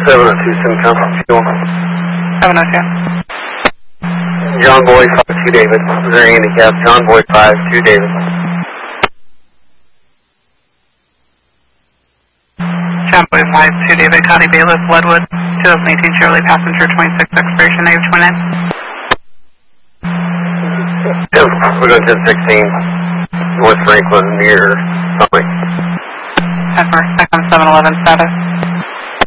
702 Simcoe, fuel. 702. John Boy 52 David. Is there any handicap? John Boy 52 David. John Boy 52 David, Connie Bailiff, Bloodwood, 2018 Chevrolet passenger 26, expiration negative 29. Yep, we're going to 1016 North Franklin near Summit. 10 for second 711 status.